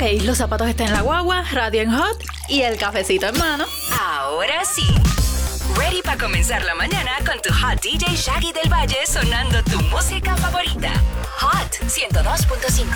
los zapatos están en la guagua, radio en hot y el cafecito en mano. Ahora sí. Ready para comenzar la mañana con tu hot DJ Shaggy del Valle sonando tu música favorita. Hot 102.5.